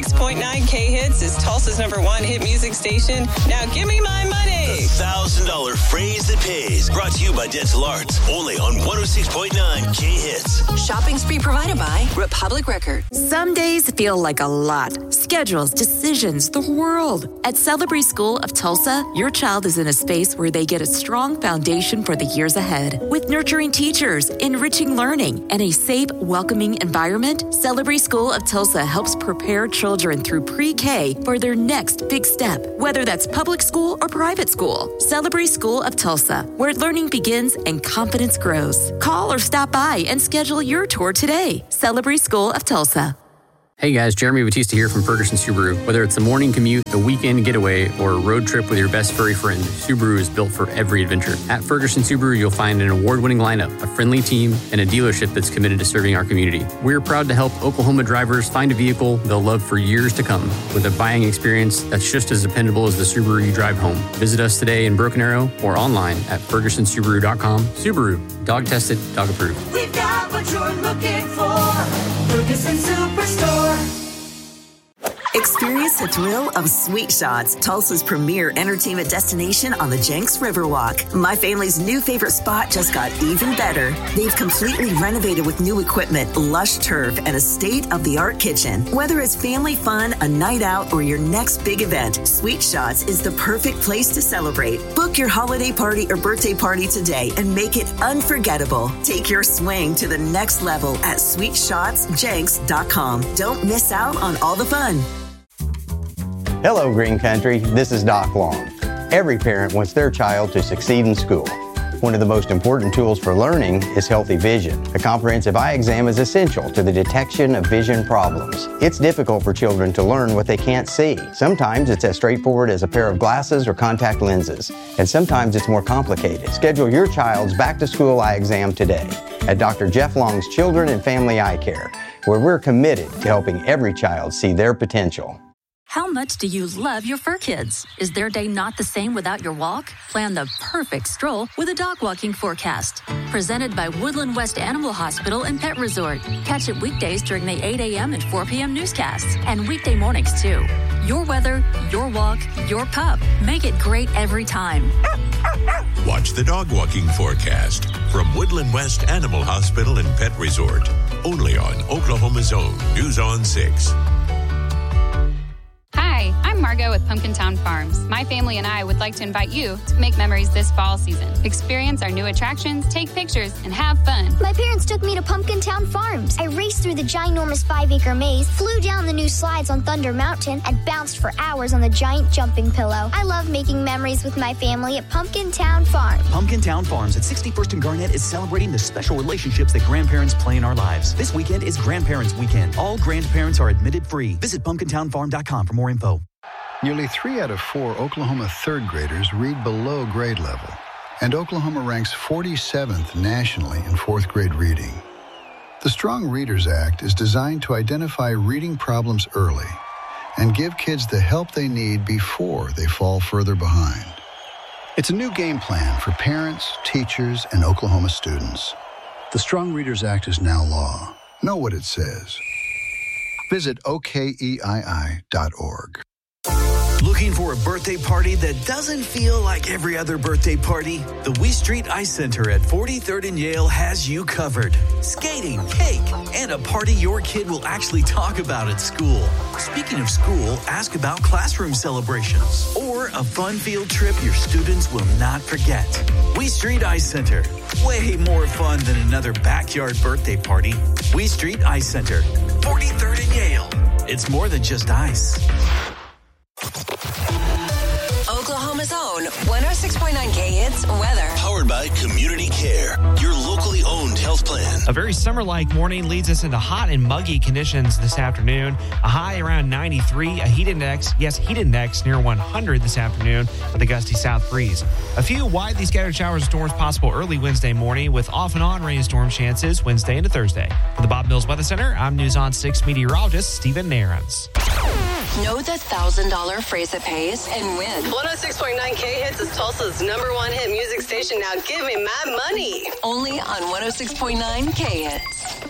106.9 K-Hits is Tulsa's #1 hit music station. Now give me my money. The $1,000 phrase that pays. Brought to you by Dental Arts. Only on 106.9 K-Hits. Shopping spree provided by Republic Records. Some days feel like a lot. Schedules, decisions, the world. At Celebrate School of Tulsa, your child is in a space where they get a strong foundation for the years ahead. With nurturing teachers, enriching learning, and a safe, welcoming environment, Celebrate School of Tulsa helps prepare children through pre-K for their next big step, whether that's public school or private school. Celebrate School of Tulsa, where learning begins and confidence grows. Call or stop by and schedule your tour today. Celebrate School of Tulsa. Hey guys, Jeremy Batista here from Ferguson Subaru. Whether it's a morning commute, a weekend getaway, or a road trip with your best furry friend, Subaru is built for every adventure. At Ferguson Subaru, you'll find an award-winning lineup, a friendly team, and a dealership that's committed to serving our community. We're proud to help Oklahoma drivers find a vehicle they'll love for years to come, with a buying experience that's just as dependable as the Subaru you drive home. Visit us today in Broken Arrow or online at FergusonSubaru.com. Subaru, dog tested, dog approved. We've got what you're looking for. Ferguson Superstore. Experience the thrill of Sweet Shots, Tulsa's premier entertainment destination on the Jenks Riverwalk. My family's new favorite spot just got even better. They've completely renovated with new equipment, lush turf, and a state-of-the-art kitchen. Whether it's family fun, a night out, or your next big event, Sweet Shots is the perfect place to celebrate. Book your holiday party or birthday party today and make it unforgettable. Take your swing to the next level at SweetShotsJenks.com. Don't miss out on all the fun. Hello, Green Country. This is Doc Long. Every parent wants their child to succeed in school. One of the most important tools for learning is healthy vision. A comprehensive eye exam is essential to the detection of vision problems. It's difficult for children to learn what they can't see. Sometimes it's as straightforward as a pair of glasses or contact lenses, and sometimes it's more complicated. Schedule your child's back-to-school eye exam today at Dr. Jeff Long's Children and Family Eye Care, where we're committed to helping every child see their potential. How much do you love your fur kids? Is their day not the same without your walk? Plan the perfect stroll with a dog walking forecast. Presented by Woodland West Animal Hospital and Pet Resort. Catch it weekdays during the 8 a.m. and 4 p.m. newscasts, and weekday mornings too. Your weather, your walk, your pup. Make it great every time. Watch the dog walking forecast from Woodland West Animal Hospital and Pet Resort. Only on Oklahoma's own News on 6. Hi, I'm Margot with Pumpkin Town Farms. My family and I would like to invite you to make memories this fall season. Experience our new attractions, take pictures, and have fun. My parents took me to Pumpkin Town Farms. I raced through the ginormous 5-acre maze, flew down the new slides on Thunder Mountain, and bounced for hours on the giant jumping pillow. I love making memories with my family at Pumpkin Town Farms. Pumpkin Town Farms at 61st and Garnett is celebrating the special relationships that grandparents play in our lives. This weekend is Grandparents Weekend. All grandparents are admitted free. Visit pumpkintownfarm.com for more info. Nearly 3 out of 4 Oklahoma third graders read below grade level, and Oklahoma ranks 47th nationally in fourth grade reading. The Strong Readers Act is designed to identify reading problems early and give kids the help they need before they fall further behind. It's a new game plan for parents, teachers, and Oklahoma students. The Strong Readers Act is now law. Know what it says. Visit OKEII.org. Looking for a birthday party that doesn't feel like every other birthday party? The We Street Ice Center at 43rd and Yale has you covered. Skating, cake, and a party your kid will actually talk about at school. Speaking of school, ask about classroom celebrations or a fun field trip your students will not forget. We Street Ice Center. Way more fun than another backyard birthday party. We Street Ice Center, 43rd and Yale. It's more than just ice. Oklahoma's own 106.9 K-Hits weather. Powered by Community Care, your locally owned health plan. A very summer-like morning leads us into hot and muggy conditions this afternoon. A high around 93, a heat index near 100 this afternoon with a gusty south breeze. A few widely scattered showers and storms possible early Wednesday morning with off and on rainstorm chances Wednesday into Thursday. For the Bob Mills Weather Center, I'm News on 6 meteorologist Stephen Nairns. Know the $1,000 phrase that pays and win. 106.9 K-Hits is Tulsa's #1 hit music station. Now give me my money. Only on 106.9 K-Hits.